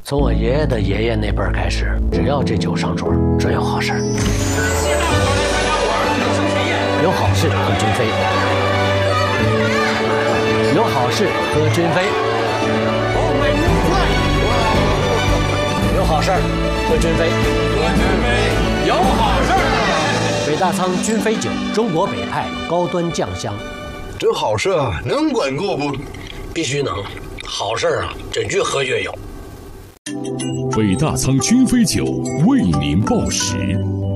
从我爷爷的爷爷那辈儿开始，只要这酒上桌，准有好事儿。有好事喝君飞，有好事喝君飞，有好事喝君飞， 有好事。 北大仓君飞酒，中国北派高端酱香。 这好事啊，能管够不？ 必须能，好事啊，真句喝就有。 北大仓君飞酒为您报时。